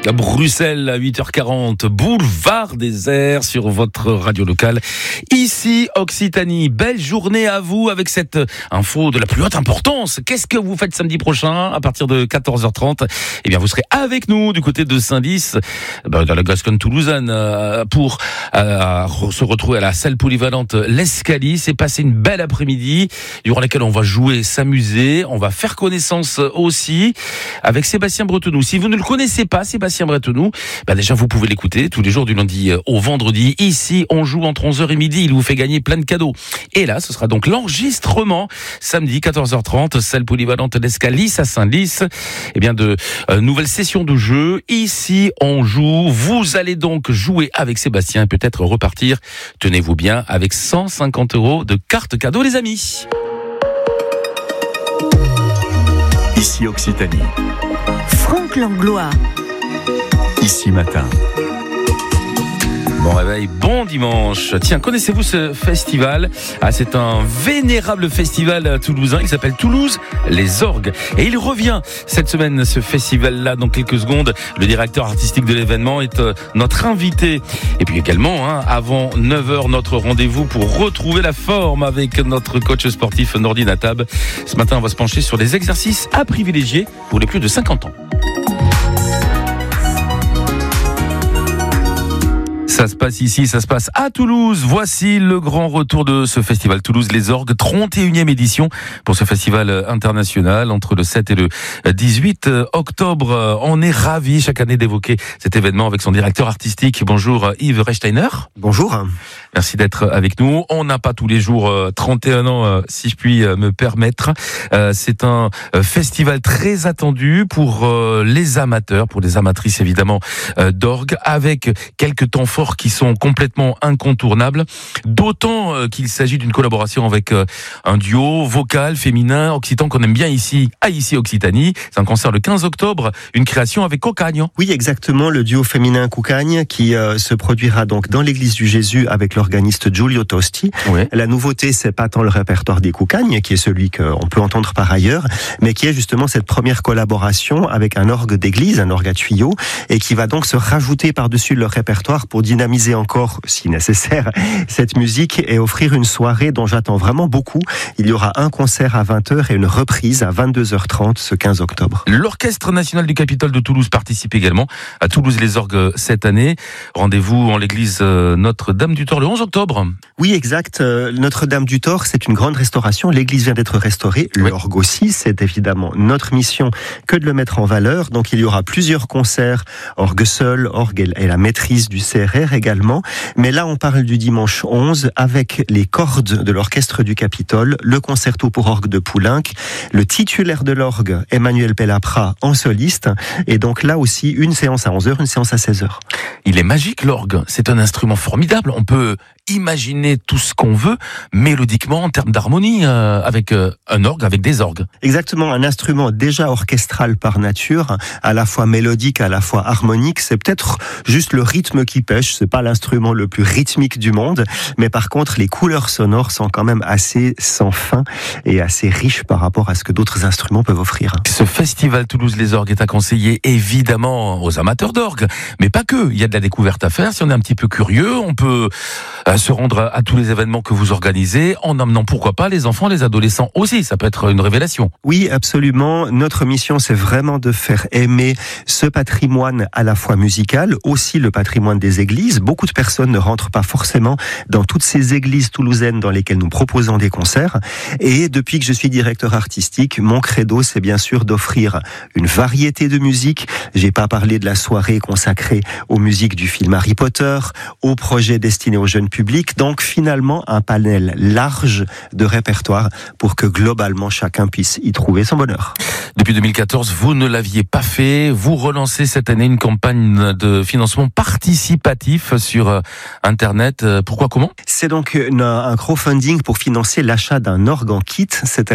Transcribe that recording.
À Bruxelles, à 8h40, boulevard des airs sur votre radio locale. Ici, Occitanie. Belle journée à vous avec cette info de la plus haute importance. Qu'est-ce que vous faites samedi prochain à partir de 14h30? Eh bien, vous serez avec nous du côté de Saint-Lys, dans la Gascogne toulousaine, pour se retrouver à la salle polyvalente l'Escalice et passer une belle après-midi durant laquelle on va jouer, s'amuser. On va faire connaissance aussi avec Sébastien Bretonou. Si vous ne le connaissez pas, Sébastien Bretonou, déjà vous pouvez l'écouter tous les jours du lundi au vendredi. Ici, on joue entre 11h et midi. Il vous fait gagner plein de cadeaux. Et là, ce sera donc l'enregistrement samedi 14h30, salle polyvalente l'Escalice à Saint-Lys. De nouvelles sessions de jeu. Ici, on joue. Vous allez donc jouer avec Sébastien et peut-être repartir, tenez-vous bien, avec 150 € de carte cadeau, les amis. Ici Occitanie. Franck Langlois. Ici Matin. Bon réveil, bon dimanche. Tiens, connaissez-vous ce festival? C'est un vénérable festival toulousain. Il s'appelle Toulouse les Orgues. Et il revient cette semaine, ce festival-là, dans quelques secondes. Le directeur artistique de l'événement est notre invité. Et puis également, avant 9h, notre rendez-vous pour retrouver la forme avec notre coach sportif Nordine Atab. Ce matin, on va se pencher sur les exercices à privilégier pour les plus de 50 ans. Ça se passe ici, ça se passe à Toulouse. Voici le grand retour de ce festival Toulouse les Orgues, 31e édition pour ce festival international entre le 7 et le 18 octobre. On est ravis chaque année d'évoquer cet événement avec son directeur artistique. Bonjour Yves Rechsteiner. Bonjour. Merci d'être avec nous. On n'a pas tous les jours 31 ans, si je puis me permettre. C'est un festival très attendu pour les amateurs, pour les amatrices évidemment d'orgue, avec quelques temps forts qui sont complètement incontournables, d'autant qu'il s'agit d'une collaboration avec un duo vocal féminin occitan qu'on aime bien ici Occitanie. C'est un concert le 15 octobre, une création avec Cocagne. Oui, exactement, le duo féminin Cocagne qui se produira donc dans l'église du Jésus avec l'organiste Giulio Tosti. Oui. La nouveauté, c'est pas tant le répertoire des Cocagne, qui est celui qu'on peut entendre par ailleurs, mais qui est justement cette première collaboration avec un orgue d'église, un orgue à tuyau, et qui va donc se rajouter par-dessus leur répertoire pour dynamiser encore, si nécessaire, cette musique et offrir une soirée dont j'attends vraiment beaucoup. Il y aura un concert à 20h et une reprise à 22h30 ce 15 octobre. L'Orchestre National du Capitole de Toulouse participe également à Toulouse les Orgues cette année. Rendez-vous en l'église Notre-Dame du Thor le 11 octobre. Oui, exact. Notre-Dame du Thor, c'est une grande restauration. L'église vient d'être restaurée. L'orgue aussi, c'est évidemment notre mission que de le mettre en valeur. Donc il y aura plusieurs concerts, orgue seul, orgue et la maîtrise du CRR également. Mais là, on parle du dimanche 11 avec les cordes de l'Orchestre du Capitole, le concerto pour orgue de Poulenc, le titulaire de l'orgue, Emmanuel Pellapra, en soliste. Et donc là aussi, une séance à 11h, une séance à 16h. Il est magique l'orgue. C'est un instrument formidable. On peut imaginer tout ce qu'on veut mélodiquement en termes d'harmonie avec un orgue, avec des orgues. Exactement, un instrument déjà orchestral par nature, à la fois mélodique, à la fois harmonique. C'est peut-être juste le rythme qui pêche. C'est pas l'instrument le plus rythmique du monde, mais par contre les couleurs sonores sont quand même assez sans fin et assez riches par rapport à ce que d'autres instruments peuvent offrir. Ce festival Toulouse les Orgues est à conseiller évidemment aux amateurs d'orgue, mais pas que. Il y a de la découverte à faire. Si on est un petit peu curieux, on peut se rendre à tous les événements que vous organisez en emmenant pourquoi pas les enfants, les adolescents aussi. Ça peut être une révélation. Oui, absolument. Notre mission, c'est vraiment de faire aimer ce patrimoine à la fois musical, aussi le patrimoine des églises. Beaucoup de personnes ne rentrent pas forcément dans toutes ces églises toulousaines dans lesquelles nous proposons des concerts. Et depuis que je suis directeur artistique, mon credo, c'est bien sûr d'offrir une variété de musique. J'ai pas parlé de la soirée consacrée aux musiques du film Harry Potter, aux projets destinés aux jeunes publics. Donc finalement, un panel large de répertoire pour que globalement chacun puisse y trouver son bonheur. Depuis 2014, vous ne l'aviez pas fait. Vous relancez cette année une campagne de financement participatif sur Internet. Pourquoi, comment? C'est donc un crowdfunding pour financer l'achat d'un orgue en kit.